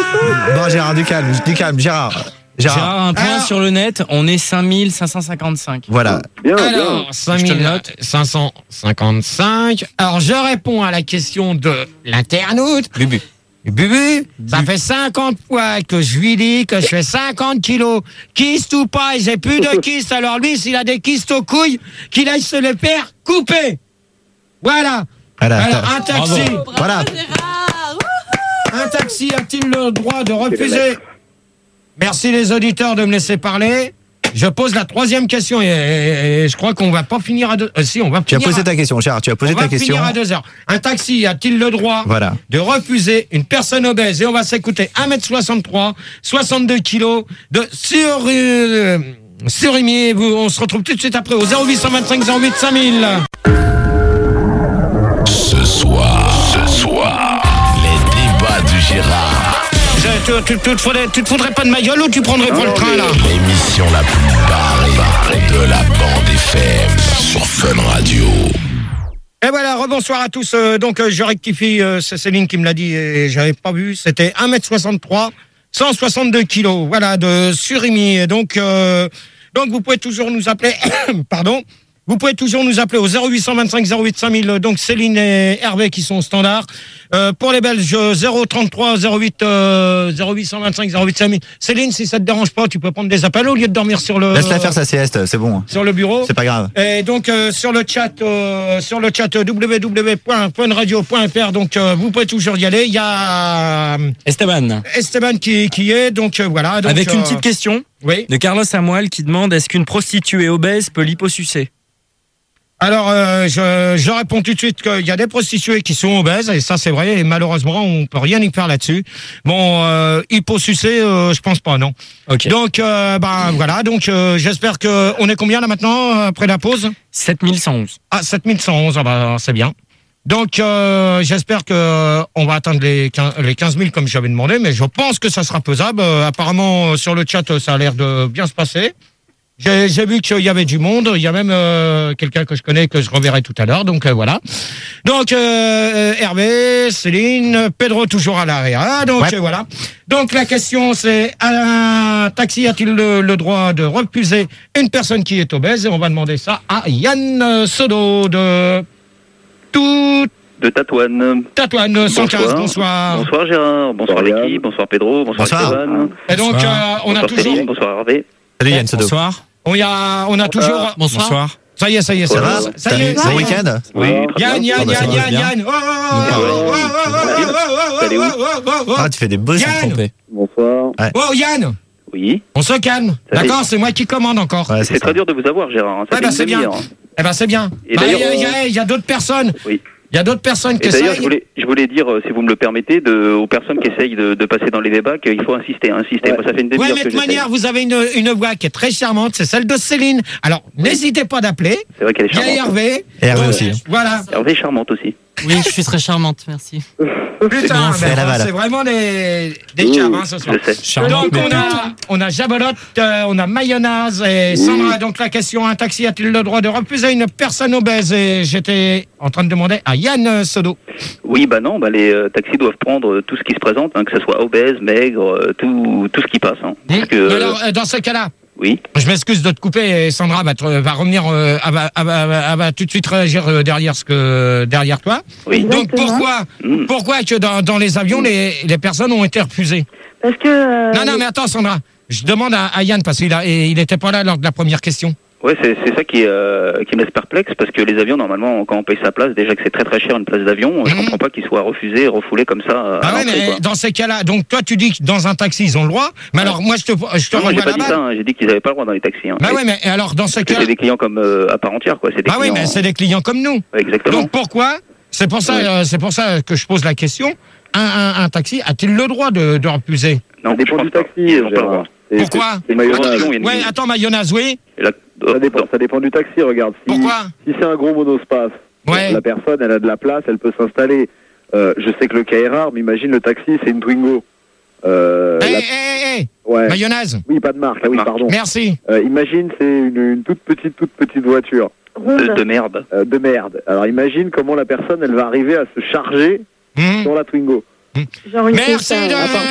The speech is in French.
Non, Gérard, du calme, Gérard. Gérard, un point sur le net, on est 5555. Voilà. Bien, Alors, 5555. Alors, je réponds à la question de l'internaute. Bubu, ça fait 50 fois que je lui dis que je fais 50 kilos. Kyste ou pas, et j'ai plus de kyste. Alors lui, s'il a des kystes aux couilles, qu'il aille se les faire couper. Voilà. Alors, un taxi. Voilà. Un taxi a-t-il le droit de refuser? Merci les auditeurs de me laisser parler. Je pose la troisième question et je crois qu'on va pas finir à 2 heures. Si, on va Tu as finir posé ta question, Gérard, on va finir à 2 heures. Un taxi a-t-il le droit de refuser une personne obèse? Et on va s'écouter 1m63, 62 kilos de surimi. On se retrouve tout de suite après au 0825 08 5000. Ce soir, les débats du Gérard. Tu te foudrais pas de ma gueule ou tu prendrais pas le train là? L'émission la plus barrée de la bande FM sur Fun Radio. Et voilà, rebonsoir à tous. Donc je rectifie, c'est Céline qui me l'a dit et j'avais pas vu. C'était 1m63, 162 kilos, voilà, de surimi. Donc vous pouvez toujours nous appeler, pardon. Vous pouvez toujours nous appeler au 0825 08 5000, donc Céline et Hervé qui sont au standard. Pour les Belges, 033 08 0825 08 5000. Céline, si ça te dérange pas, tu peux prendre des appels au lieu de dormir sur le... Laisse-la faire sa sieste, c'est bon. Sur le bureau. C'est pas grave. Et donc sur le chat www.funradio.fr, donc vous pouvez toujours y aller. Il y a Esteban qui est, donc voilà. Donc, avec une petite question de Carlos Samuel qui demande: est-ce qu'une prostituée obèse peut liposucer? Alors, je réponds tout de suite qu'il y a des prostituées qui sont obèses, et ça c'est vrai, et malheureusement on peut rien y faire là-dessus. Bon, hyposucer, je pense pas, non. Okay. Donc, voilà, donc j'espère que on est combien là maintenant après la pause? 7111. Ah, 7111, c'est bien. Donc, j'espère que on va atteindre les 15 000 comme j'avais demandé, mais je pense que ça sera faisable. Apparemment, sur le chat, ça a l'air de bien se passer. J'ai vu qu'il y avait du monde. Il y a même quelqu'un que je connais que je reverrai tout à l'heure. Donc voilà. Donc Hervé, Céline, Pedro toujours à l'arrière. Donc voilà. Donc la question c'est: un taxi a-t-il le droit de refuser une personne qui est obèse? Et on va demander ça à Yann Sodo de Tatouane. Tatouane 115. Bonsoir. Bonsoir Gérard. Bonsoir Vicky. Bonsoir Pedro. Bonsoir Esteban. Et donc on a toujours. Céline, bonsoir Hervé. Salut Yann Sodo. Bonsoir. On a toujours. Bonsoir. Ça y est, ça va. Ça y est. Bon week-end. Oui. Yann. Ah, tu fais des beaux trompés. Bonsoir. Oh Yann. Oui. On se calme. D'accord, c'est moi qui commande encore. Ouais, c'est très dur de vous avoir Gérard. C'est bien. Eh ben c'est bien. Il y a d'autres personnes. Oui. Il y a d'autres personnes qui essayent. D'ailleurs, je voulais dire, si vous me le permettez, aux personnes qui essayent de passer dans les débats, qu'il faut insister. Moi, ça fait une demi-heure mais de toute manière, vous avez une voix qui est très charmante, c'est celle de Céline. Alors, n'hésitez pas d'appeler. C'est vrai qu'elle est charmante. Il y a Hervé. Et Hervé aussi. Voilà. Hervé est charmante aussi. Oui, je suis très charmante, merci. Putain, c'est vraiment des chams, ce soir. Donc, on a Jabolotte, on a Mayonnaise et Sandra. Donc, la question: un taxi a-t-il le droit de refuser une personne obèse? Et j'étais en train de demander à Yann Sodo. Oui, non, les taxis doivent prendre tout ce qui se présente, que ce soit obèse, maigre, tout ce qui passe. Alors, dans ce cas-là, oui. Je m'excuse de te couper, et Sandra va revenir, elle va tout de suite réagir derrière toi. Oui. Donc pourquoi que dans les avions les personnes ont été refusées? Parce que non mais attends Sandra, je demande à Yann parce qu'il était pas là lors de la première question. Ouais, c'est ça qui me laisse perplexe, parce que les avions, normalement, quand on paye sa place, déjà que c'est très très cher une place d'avion, je comprends pas qu'ils soient refusés, refoulés comme ça. Mais dans ces cas-là, donc toi tu dis que dans un taxi ils ont le droit, mais alors moi je te rejoins là-bas. J'ai pas dit ça, j'ai dit qu'ils avaient pas le droit dans les taxis. Mais alors dans ce cas, c'est des clients comme à part entière, quoi. C'est des clients... mais c'est des clients comme nous. Ouais, exactement. Donc pourquoi? C'est pour ça que je pose la question. Un taxi a-t-il le droit de refuser? Non, ça dépend du taxi. Pourquoi? C'est mayonnaise. Ouais, attends, mayonnaise, oui. Ça dépend du taxi, regarde. Pourquoi? Si c'est un gros monospace, la personne, elle a de la place, elle peut s'installer. Je sais que le cas est rare, mais imagine le taxi, c'est une Twingo. Mayonnaise. Oui, pas de marque, pardon. Merci. Imagine, c'est une toute petite voiture. De merde. De merde. Alors imagine comment la personne, elle va arriver à se charger dans la Twingo. Merci